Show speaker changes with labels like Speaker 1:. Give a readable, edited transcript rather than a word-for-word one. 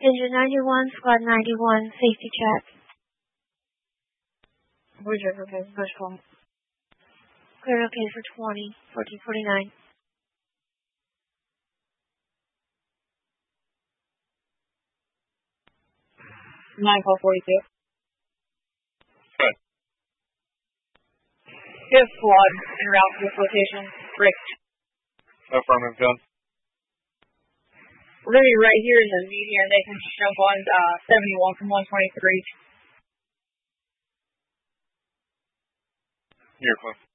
Speaker 1: Engine 91, Squad 91, safety check.
Speaker 2: Where's your first call?
Speaker 1: Clear okay for 20, 1449.
Speaker 2: 9-call-42.
Speaker 3: Good.
Speaker 2: Fifth squad en route to this location. Break.
Speaker 3: Affirmative, John.
Speaker 2: We're going to be right here in the median. They can jump on 71 from 123.
Speaker 3: Here, Cliff.